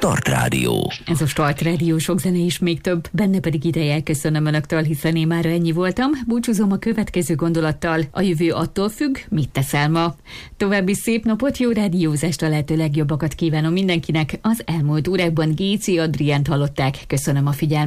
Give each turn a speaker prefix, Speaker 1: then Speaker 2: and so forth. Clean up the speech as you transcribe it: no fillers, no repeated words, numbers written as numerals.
Speaker 1: Start Rádió.
Speaker 2: Ez a Start Rádió, sok zene és még több, benne pedig ideje elköszönöm önöktől, hiszen én mára ennyi voltam. Búcsúzom a következő gondolattal: a jövő attól függ, mit teszel ma. További szép napot, jó rádiózást, a lehető legjobbakat kívánom mindenkinek. Az elmúlt órákban Géci Adriánt hallották. Köszönöm a figyelmet.